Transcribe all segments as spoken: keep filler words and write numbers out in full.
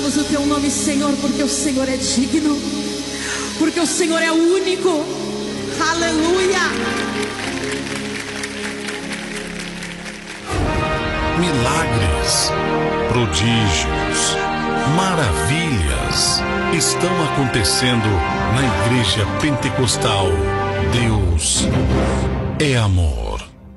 exaltamos o teu nome, Senhor, porque o Senhor é digno, porque o Senhor é único. Aleluia. Milagres, prodígios, maravilhas estão acontecendo na Igreja Pentecostal. Deus é amor.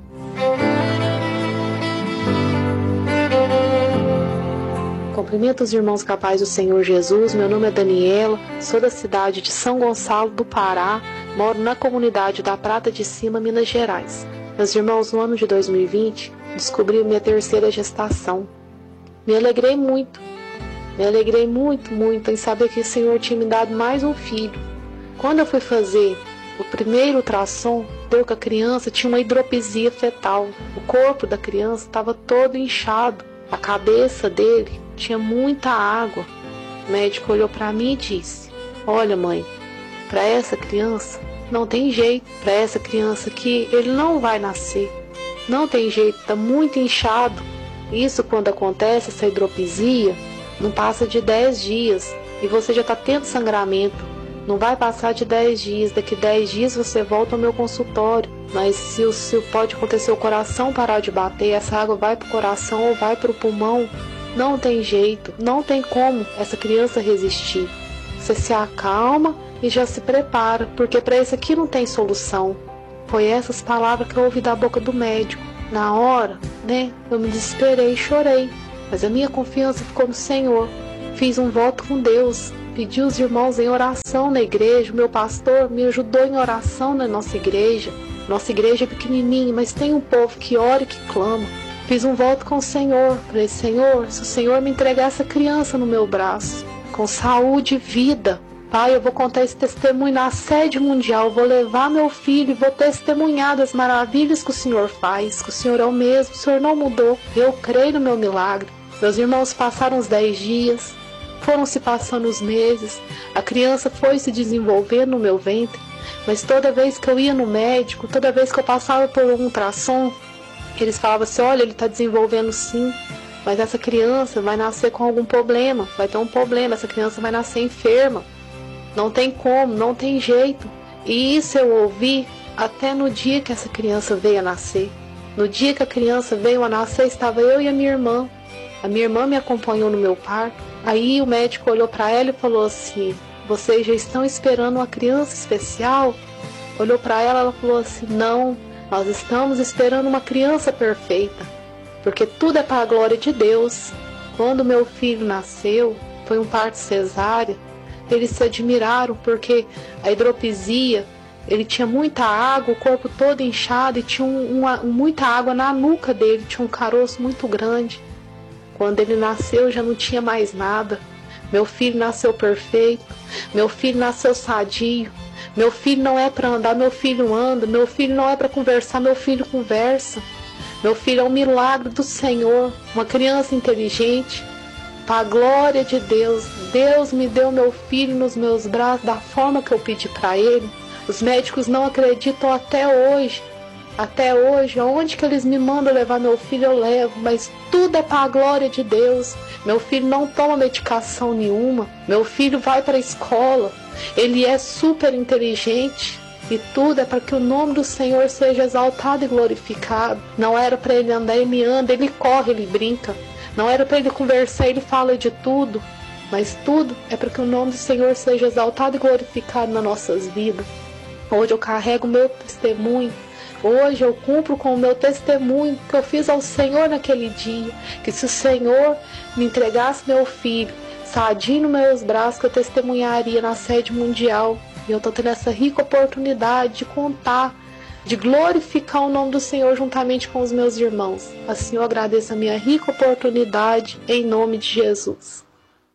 Cumprimento os irmãos capazes do Senhor Jesus. Meu nome é Daniela, sou da cidade de São Gonçalo do Pará, moro na comunidade da Prata de Cima, Minas Gerais. Meus irmãos, no ano de dois mil e vinte, descobri minha terceira gestação. Me alegrei muito, me alegrei muito, muito em saber que o Senhor tinha me dado mais um filho. Quando eu fui fazer o primeiro ultrassom, deu que a criança tinha uma hidropisia fetal. O corpo da criança estava todo inchado, a cabeça dele tinha muita água. O médico olhou para mim e disse: olha, mãe, para essa criança não tem jeito, para essa criança aqui ele não vai nascer, não tem jeito, está muito inchado. Isso, quando acontece essa hidropisia, não passa de dez dias e você já está tendo sangramento. Não vai passar de dez dias, daqui dez dias você volta ao meu consultório. Mas se, o, se pode acontecer o coração parar de bater, essa água vai para o coração ou vai para o pulmão, não tem jeito, não tem como essa criança resistir. Você se acalma e já se prepara, porque para isso aqui não tem solução. Foi essas palavras que eu ouvi da boca do médico. Na hora, né, eu me desesperei e chorei, mas a minha confiança ficou no Senhor. Fiz um voto com Deus, pedi os irmãos em oração na igreja. O meu pastor me ajudou em oração na nossa igreja. Nossa igreja é pequenininha, mas tem um povo que ora e que clama. Fiz um voto com o Senhor. Falei: Senhor, se o Senhor me entregar essa criança no meu braço, com saúde e vida, Pai, eu vou contar esse testemunho na sede mundial. Eu vou levar meu filho e vou testemunhar das maravilhas que o Senhor faz. Que o Senhor é o mesmo, o Senhor não mudou. Eu creio no meu milagre. Meus irmãos, passaram uns dez dias, foram se passando os meses, a criança foi se desenvolvendo no meu ventre, mas toda vez que eu ia no médico, toda vez que eu passava por um ultrassom, eles falavam assim: olha, ele está desenvolvendo sim, mas essa criança vai nascer com algum problema, vai ter um problema, essa criança vai nascer enferma, não tem como, não tem jeito. E isso eu ouvi até no dia que essa criança veio a nascer. No dia que a criança veio a nascer, estava eu e a minha irmã. A minha irmã me acompanhou no meu parto. Aí o médico olhou para ela e falou assim: vocês já estão esperando uma criança especial? Olhou para ela, ela falou assim: não, nós estamos esperando uma criança perfeita, porque tudo é para a glória de Deus. Quando meu filho nasceu, foi um parto cesárea, eles se admiraram porque a hidropisia, ele tinha muita água, o corpo todo inchado e tinha um, uma, muita água na nuca dele, tinha um caroço muito grande. Quando ele nasceu já não tinha mais nada. Meu filho nasceu perfeito, meu filho nasceu sadio, meu filho não é para andar, meu filho anda, meu filho não é para conversar, meu filho conversa. Meu filho é um milagre do Senhor, uma criança inteligente, para a glória de Deus. Deus me deu meu filho nos meus braços da forma que eu pedi para ele. Os médicos não acreditam até hoje. Até hoje, aonde que eles me mandam levar meu filho, eu levo, mas tudo é para a glória de Deus. Meu filho não toma medicação nenhuma, meu filho vai para a escola, ele é super inteligente e tudo é para que o nome do Senhor seja exaltado e glorificado. Não era para ele andar, ele anda, ele corre, ele brinca. Não era para ele conversar, ele fala de tudo, mas tudo é para que o nome do Senhor seja exaltado e glorificado nas nossas vidas. Hoje eu carrego o meu testemunho. Hoje eu cumpro com o meu testemunho que eu fiz ao Senhor naquele dia. Que se o Senhor me entregasse meu filho sadio nos meus braços, que eu testemunharia na sede mundial. E eu estou tendo essa rica oportunidade de contar, de glorificar o nome do Senhor juntamente com os meus irmãos. Assim eu agradeço a minha rica oportunidade em nome de Jesus.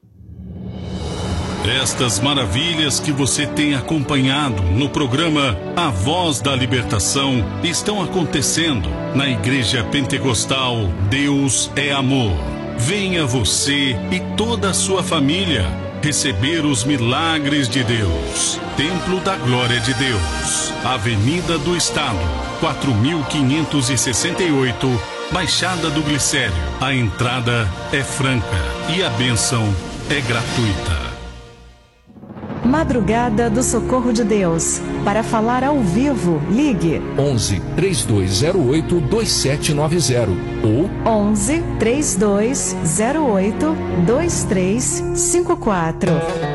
Estas maravilhas que você tem acompanhado no programa A Voz da Libertação estão acontecendo na Igreja Pentecostal Deus é Amor. Venha você e toda a sua família receber os milagres de Deus. Templo da Glória de Deus, Avenida do Estado, quatro mil quinhentos e sessenta e oito, Baixada do Glicério. A entrada é franca e a bênção é gratuita. Madrugada do Socorro de Deus. Para falar ao vivo, ligue onze, três dois zero oito, dois sete nove zero ou onze, três dois zero oito, dois três cinco quatro.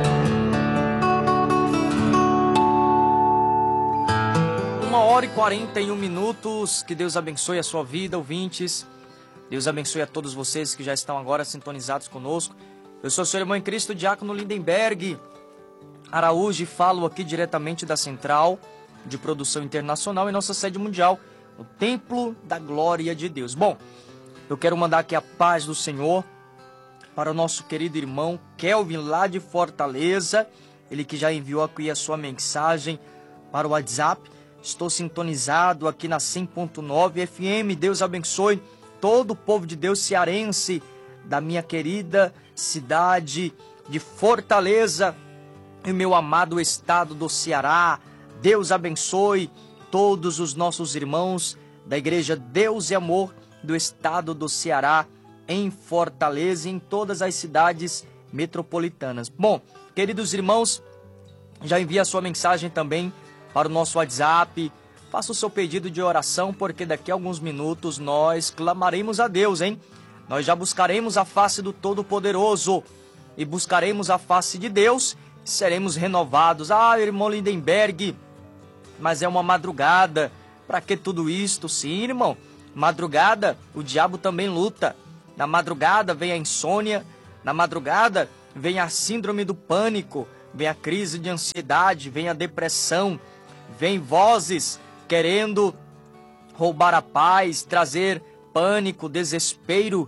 Uma hora e quarenta e um minutos. Que Deus abençoe a sua vida, ouvintes. Deus abençoe a todos vocês que já estão agora sintonizados conosco. Eu sou o seu irmão em Cristo, Diácono Lindenberg Araújo, e falo aqui diretamente da Central de Produção Internacional em nossa sede mundial, o Templo da Glória de Deus. Bom, eu quero mandar aqui a paz do Senhor para o nosso querido irmão Kelvin, lá de Fortaleza. Ele que já enviou aqui a sua mensagem para o WhatsApp. Estou sintonizado aqui na cem ponto nove F M. Deus abençoe todo o povo de Deus cearense da minha querida cidade de Fortaleza e meu amado estado do Ceará. Deus abençoe todos os nossos irmãos da Igreja Deus e Amor do estado do Ceará, em Fortaleza e em todas as cidades metropolitanas. Bom, queridos irmãos, já envie a sua mensagem também para o nosso WhatsApp. Faça o seu pedido de oração, porque daqui a alguns minutos nós clamaremos a Deus, hein? Nós já buscaremos a face do Todo-Poderoso e buscaremos a face de Deus. Seremos renovados. Ah, irmão Lindenberg, mas é uma madrugada. Para que tudo isto? Sim, irmão. Madrugada, o diabo também luta. Na madrugada vem a insônia. Na madrugada vem a síndrome do pânico. Vem a crise de ansiedade. Vem a depressão. Vem vozes querendo roubar a paz, trazer pânico, desespero.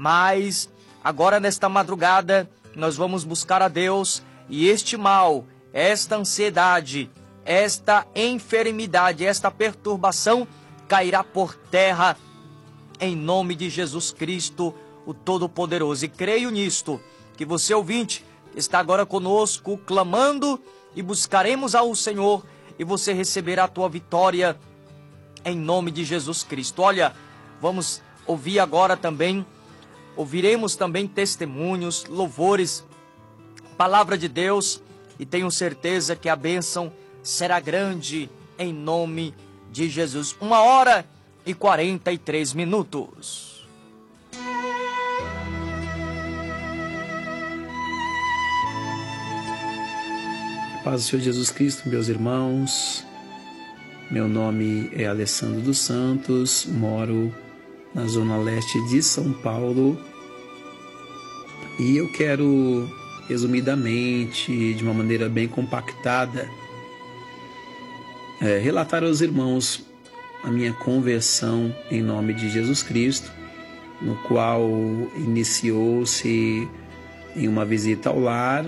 Mas agora nesta madrugada nós vamos buscar a Deus. E este mal, esta ansiedade, esta enfermidade, esta perturbação cairá por terra em nome de Jesus Cristo, o Todo-Poderoso. E creio nisto, que você, ouvinte, está agora conosco, clamando, e buscaremos ao Senhor, e você receberá a tua vitória em nome de Jesus Cristo. Olha, vamos ouvir agora também, ouviremos também testemunhos, louvores, palavra de Deus, e tenho certeza que a bênção será grande em nome de Jesus. Uma hora e quarenta e três minutos. Paz do Senhor Jesus Cristo, meus irmãos. Meu nome é Alessandro dos Santos, moro na zona leste de São Paulo, e eu quero, resumidamente, de uma maneira bem compactada, é, relatar aos irmãos a minha conversão em nome de Jesus Cristo, no qual iniciou-se em uma visita ao lar,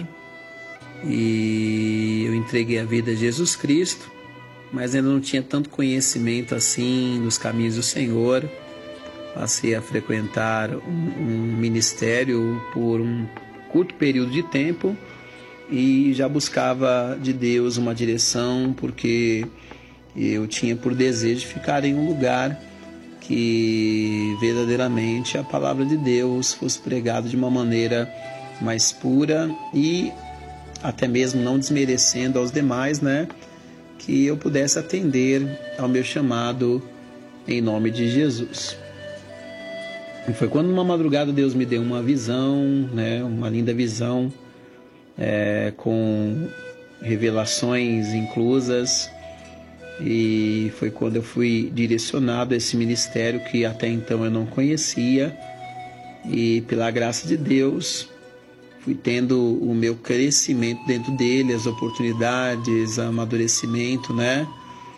e eu entreguei a vida a Jesus Cristo, mas ainda não tinha tanto conhecimento assim dos caminhos do Senhor. Passei a frequentar um, um ministério por um curto período de tempo e já buscava de Deus uma direção, porque eu tinha por desejo de ficar em um lugar que verdadeiramente a palavra de Deus fosse pregada de uma maneira mais pura e até mesmo não desmerecendo aos demais, né? Que eu pudesse atender ao meu chamado em nome de Jesus. E foi quando numa madrugada Deus me deu uma visão, né, uma linda visão, é, com revelações inclusas, e foi quando eu fui direcionado a esse ministério que até então eu não conhecia, e pela graça de Deus fui tendo o meu crescimento dentro dele, as oportunidades, amadurecimento, né?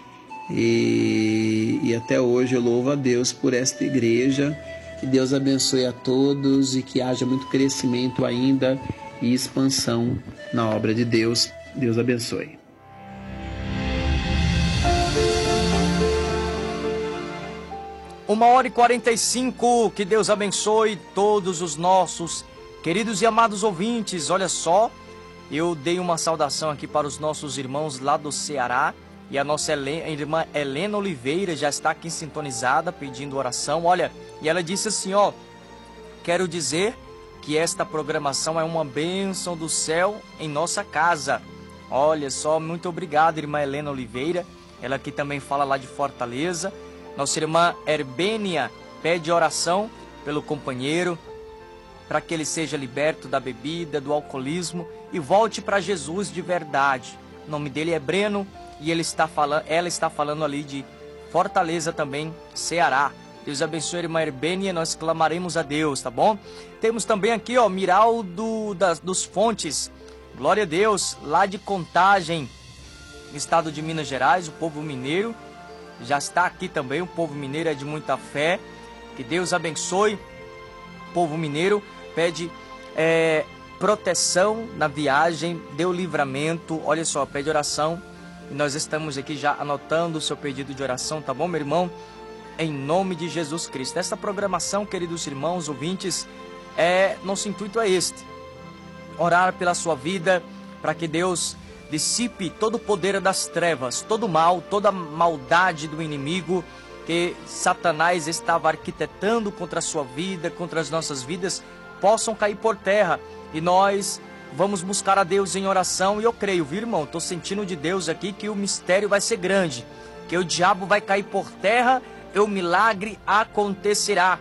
E, e até hoje eu louvo a Deus por esta igreja. Que Deus abençoe a todos e que haja muito crescimento ainda e expansão na obra de Deus. Deus abençoe. Uma hora e quarenta e cinco, que Deus abençoe todos os nossos queridos e amados ouvintes. Olha só, eu dei uma saudação aqui para os nossos irmãos lá do Ceará, e a nossa irmã Helena Oliveira já está aqui sintonizada, pedindo oração. Olha, e ela disse assim, ó: quero dizer que esta programação é uma bênção do céu em nossa casa. Olha só, muito obrigado, irmã Helena Oliveira. Ela aqui também fala lá de Fortaleza. Nossa irmã Herbênia pede oração pelo companheiro, para que ele seja liberto da bebida, do alcoolismo e volte para Jesus de verdade. O nome dele é Breno e ele está falando, ela está falando ali de Fortaleza também, Ceará. Deus abençoe a irmã Herbênia, nós clamaremos a Deus, tá bom? Temos também aqui, ó, Miraldo das, dos Fontes. Glória a Deus, lá de Contagem, estado de Minas Gerais, o povo mineiro já está aqui também. O povo mineiro é de muita fé. Que Deus abençoe. O povo mineiro pede é, proteção na viagem, deu livramento. Olha só, pede oração. E nós estamos aqui já anotando o seu pedido de oração, tá bom, meu irmão? Em nome de Jesus Cristo. Esta programação, queridos irmãos, ouvintes, é, nosso intuito é este: orar pela sua vida, para que Deus dissipe todo o poder das trevas, todo o mal, toda a maldade do inimigo que Satanás estava arquitetando contra a sua vida, contra as nossas vidas, possam cair por terra. E nós vamos buscar a Deus em oração. E eu creio, viu, irmão? Estou sentindo de Deus aqui que o mistério vai ser grande, que o diabo vai cair por terra e o milagre acontecerá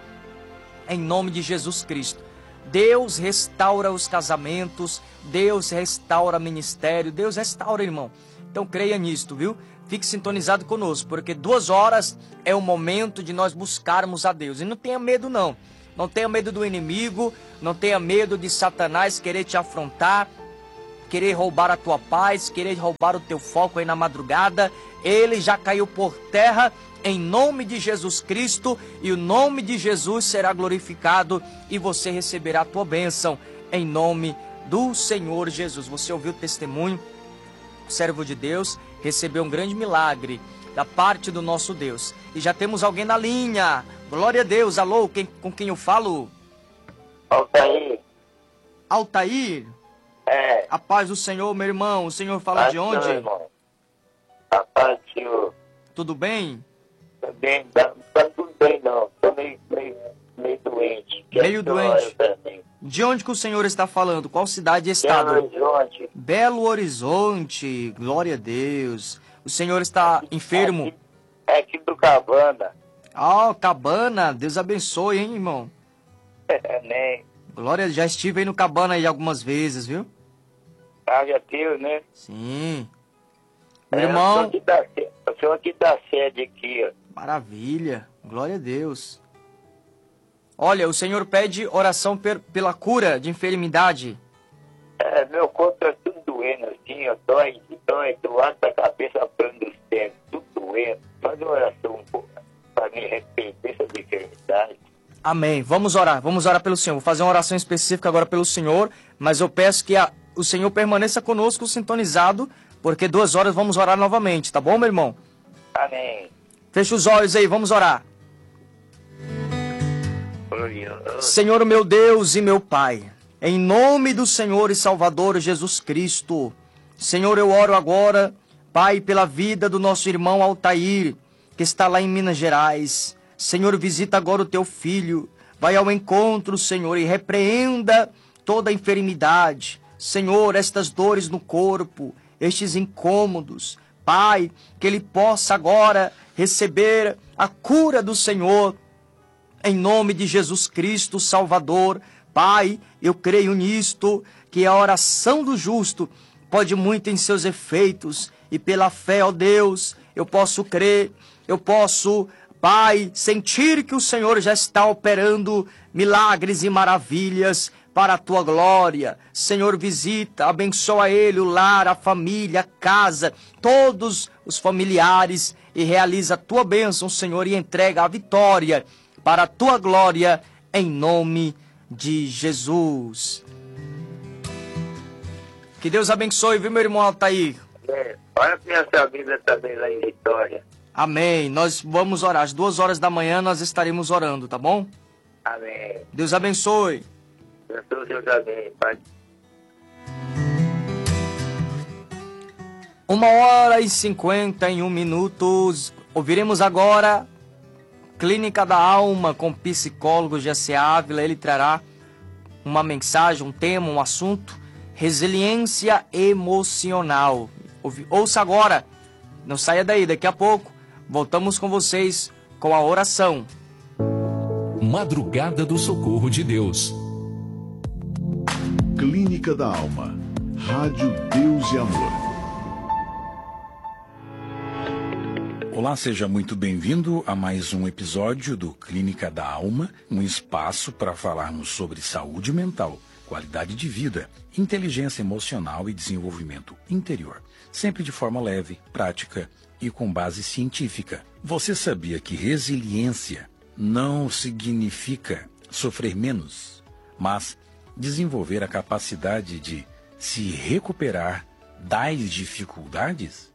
em nome de Jesus Cristo. Deus restaura os casamentos, Deus restaura o ministério, Deus restaura, irmão. Então creia nisto, viu? Fique sintonizado conosco, porque duas horas é o momento de nós buscarmos a Deus. E não tenha medo, não. Não tenha medo do inimigo, não tenha medo de Satanás querer te afrontar, querer roubar a tua paz, querer roubar o teu foco aí na madrugada. Ele já caiu por terra em nome de Jesus Cristo, e o nome de Jesus será glorificado e você receberá a tua bênção em nome do Senhor Jesus. Você ouviu o testemunho? O servo de Deus recebeu um grande milagre da parte do nosso Deus. E já temos alguém na linha. Glória a Deus. Alô, quem, com quem eu falo? Altair. Altair? É. A paz do Senhor, meu irmão. O Senhor fala de onde? Irmão. A paz do Senhor. Tudo bem? Bem, tá, tá tudo bem, não. Tô meio, meio, meio doente. Meio doente. De onde que o senhor está falando? Qual cidade e estado? Belo Horizonte. Belo Horizonte. Glória a Deus. O senhor está enfermo? Aqui, é aqui do Cabana. Ah, oh, Cabana. Deus abençoe, hein, irmão? Amém. Glória, já estive aí no Cabana aí algumas vezes, viu? Ah, já teve, né? Sim. Meu é, irmão... Eu sou aqui da sede aqui, ó. Maravilha. Glória a Deus. Olha, o senhor pede oração per, pela cura de enfermidade. É, meu corpo é tudo doendo assim, ó. Dói, dói, do lado da cabeça para os pés, tudo doendo. Faz uma oração para me arrepender dessa enfermidade. Amém. Vamos orar. Vamos orar pelo Senhor. Vou fazer uma oração específica agora pelo Senhor, mas eu peço que a, o Senhor permaneça conosco sintonizado, porque duas horas vamos orar novamente, tá bom, meu irmão? Amém. Fecha os olhos aí, vamos orar. Senhor meu Deus e meu Pai, em nome do Senhor e Salvador Jesus Cristo, Senhor, eu oro agora, Pai, pela vida do nosso irmão Altair, que está lá em Minas Gerais. Senhor, visita agora o teu filho, vai ao encontro, Senhor, e repreenda toda a enfermidade. Senhor, estas dores no corpo, estes incômodos, Pai, que ele possa agora receber a cura do Senhor, em nome de Jesus Cristo, Salvador. Pai, eu creio nisto, que a oração do justo pode muito em seus efeitos, e pela fé, ó Deus, eu posso crer, eu posso, Pai, sentir que o Senhor já está operando milagres e maravilhas para a tua glória. Senhor, visita, abençoa ele, o lar, a família, a casa, todos os familiares, e realiza a tua bênção, Senhor, e entrega a vitória para a tua glória, em nome de Jesus. Que Deus abençoe, viu, meu irmão Altair? É, olha para minha vida também lá em Vitória. Amém. Nós vamos orar. Às duas horas da manhã nós estaremos orando, tá bom? Amém. Deus abençoe. Abençoe Deus também, Pai. Uma hora e cinquenta e um minutos. Ouviremos agora Clínica da Alma com psicólogo Jesse Ávila. Ele trará uma mensagem, um tema, um assunto: resiliência emocional. Ouça agora, não saia daí, daqui a pouco voltamos com vocês com a oração. Madrugada do Socorro de Deus. Clínica da Alma. Rádio Deus e Amor. Olá, seja muito bem-vindo a mais um episódio do Clínica da Alma, um espaço para falarmos sobre saúde mental, qualidade de vida, inteligência emocional e desenvolvimento interior, sempre de forma leve, prática e com base científica. Você sabia que resiliência não significa sofrer menos, mas desenvolver a capacidade de se recuperar das dificuldades?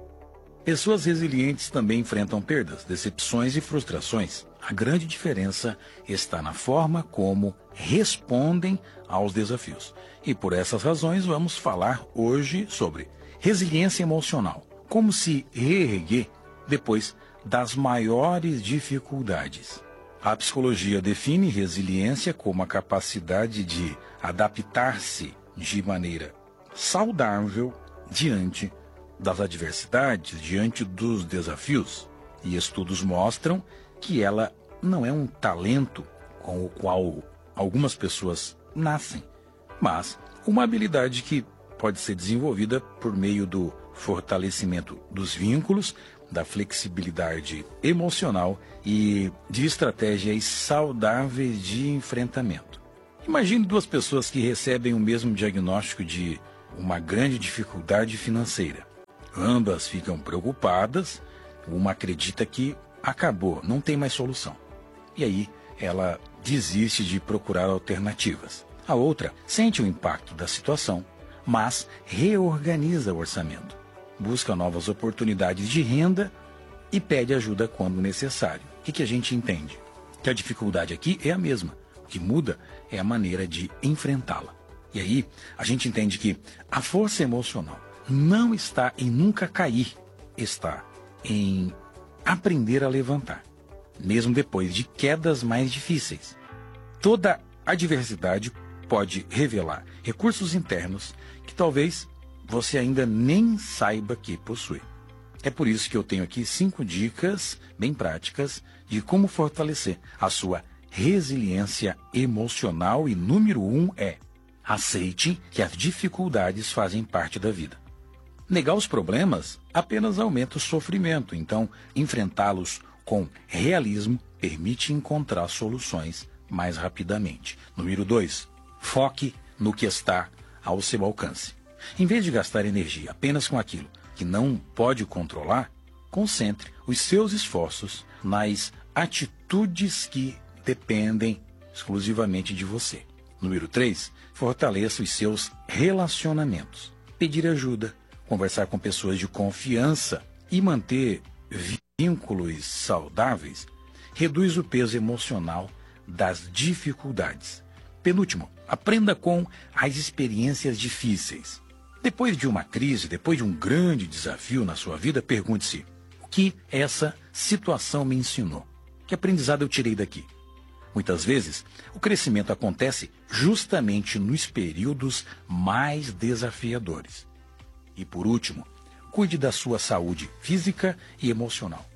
Pessoas resilientes também enfrentam perdas, decepções e frustrações. A grande diferença está na forma como respondem aos desafios. E por essas razões vamos falar hoje sobre resiliência emocional. Como se reerguer depois das maiores dificuldades. A psicologia define resiliência como a capacidade de adaptar-se de maneira saudável diante das adversidades, diante dos desafios. E estudos mostram que ela não é um talento com o qual algumas pessoas nascem, mas uma habilidade que pode ser desenvolvida por meio do fortalecimento dos vínculos, da flexibilidade emocional e de estratégias saudáveis de enfrentamento. Imagine duas pessoas que recebem o mesmo diagnóstico de uma grande dificuldade financeira. Ambas ficam preocupadas, uma acredita que acabou, não tem mais solução. E aí ela desiste de procurar alternativas. A outra sente o impacto da situação, mas reorganiza o orçamento, busca novas oportunidades de renda e pede ajuda quando necessário. O que, que a gente entende? Que a dificuldade aqui é a mesma. O que muda é a maneira de enfrentá-la. E aí a gente entende que a força emocional não está em nunca cair, está em aprender a levantar, mesmo depois de quedas mais difíceis. Toda adversidade pode revelar recursos internos que talvez você ainda nem saiba que possui. É por isso que eu tenho aqui cinco dicas bem práticas de como fortalecer a sua resiliência emocional. E número um é: aceite que as dificuldades fazem parte da vida. Negar os problemas apenas aumenta o sofrimento, então enfrentá-los com realismo permite encontrar soluções mais rapidamente. Número dois, foque no que está ao seu alcance. Em vez de gastar energia apenas com aquilo que não pode controlar, concentre os seus esforços nas atitudes que dependem exclusivamente de você. Número três, fortaleça os seus relacionamentos. Pedir ajuda, conversar com pessoas de confiança e manter vínculos saudáveis reduz o peso emocional das dificuldades. Penúltimo, aprenda com as experiências difíceis. Depois de uma crise, depois de um grande desafio na sua vida, pergunte-se: o que essa situação me ensinou? Que aprendizado eu tirei daqui? Muitas vezes, o crescimento acontece justamente nos períodos mais desafiadores. E por último, cuide da sua saúde física e emocional.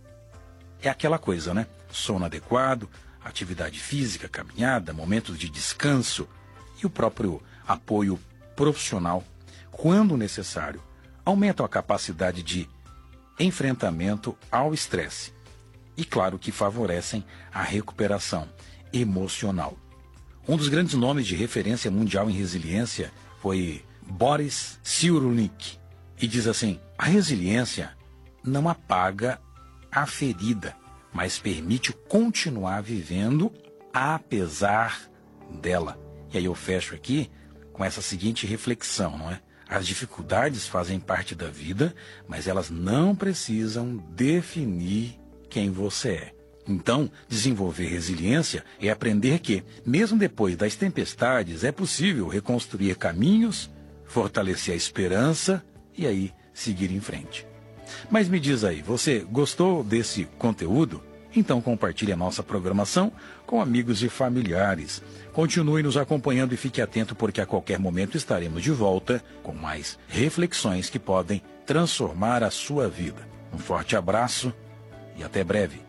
É aquela coisa, né? Sono adequado, atividade física, caminhada, momentos de descanso e o próprio apoio profissional, quando necessário, aumentam a capacidade de enfrentamento ao estresse. E claro que favorecem a recuperação emocional. Um dos grandes nomes de referência mundial em resiliência foi Boris Cyrulnik. E diz assim: a resiliência não apaga a ferida, mas permite continuar vivendo apesar dela. E aí eu fecho aqui com essa seguinte reflexão, não é? As dificuldades fazem parte da vida, mas elas não precisam definir quem você é. Então, desenvolver resiliência é aprender que, mesmo depois das tempestades, é possível reconstruir caminhos, fortalecer a esperança e aí seguir em frente. Mas me diz aí, você gostou desse conteúdo? Então compartilhe a nossa programação com amigos e familiares. Continue nos acompanhando e fique atento, porque a qualquer momento estaremos de volta com mais reflexões que podem transformar a sua vida. Um forte abraço e até breve.